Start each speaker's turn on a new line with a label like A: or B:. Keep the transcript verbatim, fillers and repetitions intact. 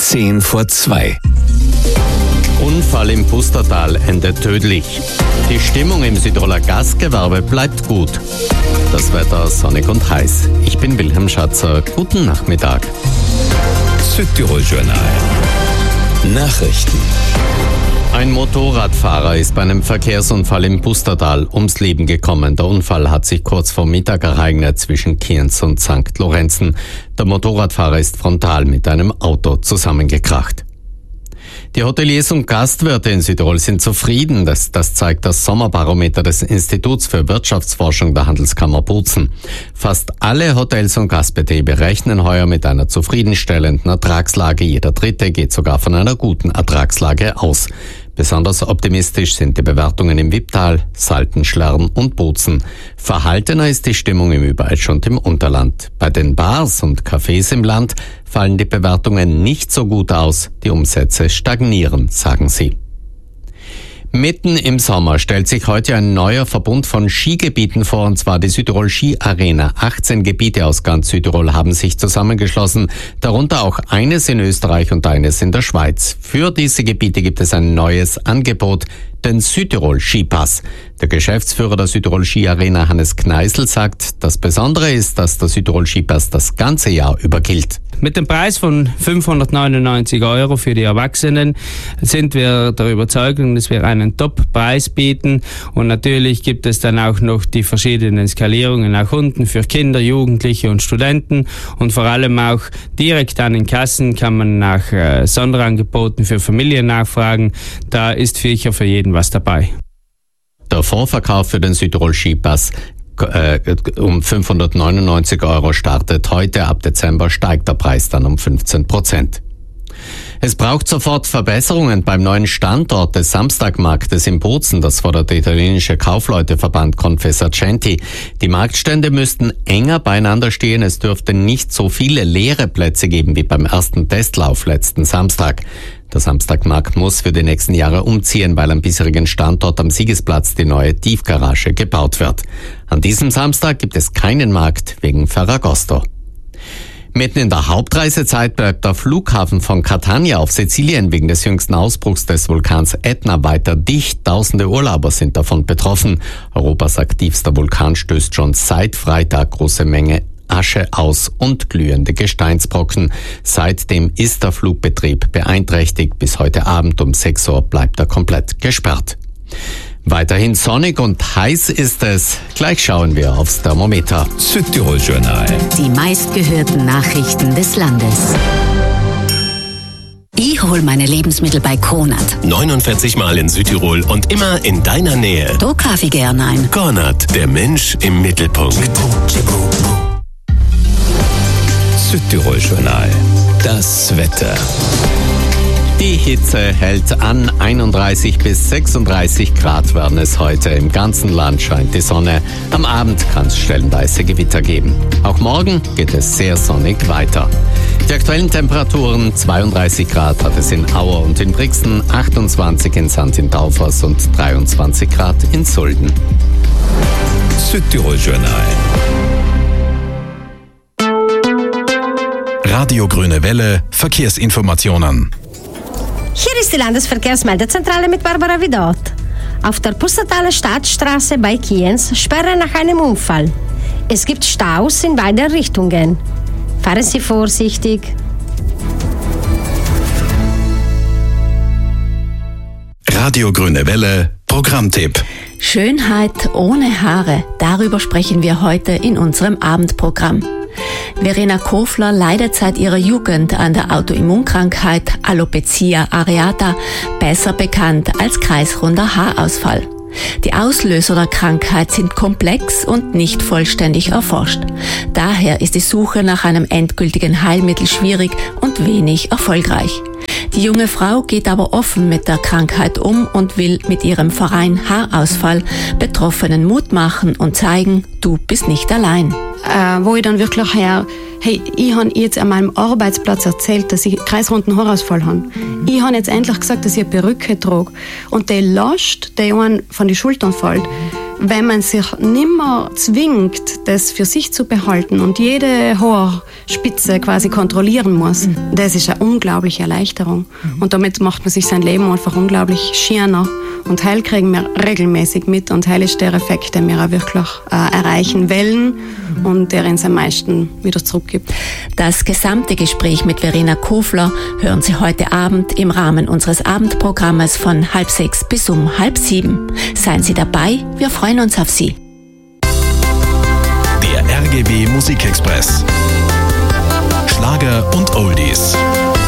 A: zehn vor zwei.
B: Unfall im Pustertal endet tödlich. Die Stimmung im Südtiroler Gastgewerbe bleibt gut. Das Wetter sonnig und heiß. Ich bin Wilhelm Schatzer. Guten Nachmittag.
A: Südtirol Journal. Nachrichten.
B: Ein Motorradfahrer ist bei einem Verkehrsunfall im Pustertal ums Leben gekommen. Der Unfall hat sich kurz vor Mittag ereignet zwischen Kienz und Sankt Lorenzen. Der Motorradfahrer ist frontal mit einem Auto zusammengekracht. Die Hoteliers und Gastwirte in Südtirol sind zufrieden. Das, das zeigt das Sommerbarometer des Instituts für Wirtschaftsforschung der Handelskammer Bozen. Fast alle Hotels und Gastbetriebe rechnen heuer mit einer zufriedenstellenden Ertragslage. Jeder Dritte geht sogar von einer guten Ertragslage aus. Besonders optimistisch sind die Bewertungen im Wipptal, Salten, Schlern und Bozen. Verhaltener ist die Stimmung im Überetsch und im Unterland. Bei den Bars und Cafés im Land fallen die Bewertungen nicht so gut aus. Die Umsätze stagnieren, sagen sie. Mitten im Sommer stellt sich heute ein neuer Verbund von Skigebieten vor, und zwar die Südtirol Ski Arena. achtzehn Gebiete aus ganz Südtirol haben sich zusammengeschlossen, darunter auch eines in Österreich und eines in der Schweiz. Für diese Gebiete gibt es ein neues Angebot, den Südtirol Skipass. Der Geschäftsführer der Südtirol Ski Arena, Hannes Kneißl, sagt, das Besondere ist, dass der Südtirol Skipass das ganze Jahr über gilt.
C: Mit dem Preis von fünfhundertneunundneunzig Euro für die Erwachsenen sind wir der Überzeugung, dass wir einen Top-Preis bieten. Und natürlich gibt es dann auch noch die verschiedenen Skalierungen nach unten für Kinder, Jugendliche und Studenten. Und vor allem auch direkt an den Kassen kann man nach äh, Sonderangeboten für Familien nachfragen. Da ist sicher für jeden was dabei.
B: Der Vorverkauf für den Südtirol Skipass um fünfhundertneunundneunzig Euro startet heute. Ab Dezember steigt der Preis dann um fünfzehn Prozent. Es braucht sofort Verbesserungen beim neuen Standort des Samstagmarktes in Bozen. Das fordert der italienische Kaufleuteverband Confesercenti. Die Marktstände müssten enger beieinander stehen. Es dürfte nicht so viele leere Plätze geben wie beim ersten Testlauf letzten Samstag. Der Samstagmarkt muss für die nächsten Jahre umziehen, weil am bisherigen Standort am Siegesplatz die neue Tiefgarage gebaut wird. An diesem Samstag gibt es keinen Markt wegen Ferragosto. Mitten in der Hauptreisezeit bleibt der Flughafen von Catania auf Sizilien wegen des jüngsten Ausbruchs des Vulkans Etna weiter dicht. Tausende Urlauber sind davon betroffen. Europas aktivster Vulkan stößt schon seit Freitag große Menge Asche aus und glühende Gesteinsbrocken. Seitdem ist der Flugbetrieb beeinträchtigt. Bis heute Abend um sechs Uhr bleibt er komplett gesperrt. Weiterhin sonnig und heiß ist es. Gleich schauen wir aufs Thermometer.
A: Südtirol Journal.
D: Die meistgehörten Nachrichten des Landes. Ich hole meine Lebensmittel bei Konrad.
E: neunundvierzig Mal in Südtirol und immer in deiner Nähe.
D: Da kaufe ich gerne ein.
E: Konrad, der Mensch im Mittelpunkt.
A: Südtirol Journal. Das Wetter.
B: Die Hitze hält an. einunddreißig bis sechsunddreißig Grad werden es heute. Im ganzen Land scheint die Sonne. Am Abend kann es stellenweise Gewitter geben. Auch morgen geht es sehr sonnig weiter. Die aktuellen Temperaturen: zweiunddreißig Grad hat es in Auer und in Brixen, achtundzwanzig in Sankt in Taufers und dreiundzwanzig Grad in Sulden.
A: Südtirol Journal.
F: Radio Grüne Welle, Verkehrsinformationen.
G: Hier ist die Landesverkehrsmeldezentrale mit Barbara Vidot. Auf der Pustertaler Stadtstraße bei Kienz Sperre nach einem Unfall. Es gibt Staus in beide Richtungen. Fahren Sie vorsichtig.
F: Radio Grüne Welle, Programmtipp.
H: Schönheit ohne Haare, darüber sprechen wir heute in unserem Abendprogramm. Verena Kofler leidet seit ihrer Jugend an der Autoimmunkrankheit Alopecia areata, besser bekannt als kreisrunder Haarausfall. Die Auslöser der Krankheit sind komplex und nicht vollständig erforscht. Daher ist die Suche nach einem endgültigen Heilmittel schwierig und wenig erfolgreich. Die junge Frau geht aber offen mit der Krankheit um und will mit ihrem Verein Haarausfall Betroffenen Mut machen und zeigen, du bist nicht allein.
I: Äh, wo ich dann wirklich her, hey, ich habe jetzt an meinem Arbeitsplatz erzählt, dass ich kreisrunden Haarausfall habe. Mhm. Ich habe jetzt endlich gesagt, dass ich eine Perücke trage. Und der Last, der einen von den Schultern fällt, wenn man sich nimmer zwingt, das für sich zu behalten und jede Haarspitze quasi kontrollieren muss, mhm. das ist eine unglaubliche Erleichterung. Mhm. Und damit macht man sich sein Leben einfach unglaublich schöner. Und heil kriegen wir regelmäßig mit und heil ist der Effekt, den wir auch wirklich äh, erreichen wollen mhm. und der uns am meisten wieder zurückgibt.
H: Das gesamte Gespräch mit Verena Kofler hören Sie heute Abend im Rahmen unseres Abendprogrammes von halb sechs bis um halb sieben. Seien Sie dabei, wir freuen uns auf Sie.
F: Der R G B Musikexpress. Schlager und Oldies.